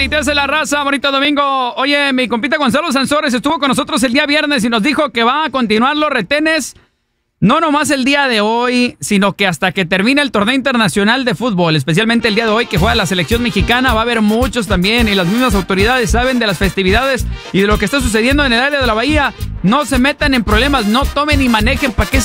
7:23 de la raza, bonito domingo. Oye, mi compita Gonzalo Sansores estuvo con nosotros el día viernes y nos dijo que va a continuar los retenes, no nomás el día de hoy, sino que hasta que termine el torneo internacional de fútbol, especialmente el día de hoy que juega la selección mexicana, va a haber muchos también y las mismas autoridades saben de las festividades y de lo que está sucediendo en el área de la bahía. No se metan en problemas, no tomen ni manejen, ¿para qué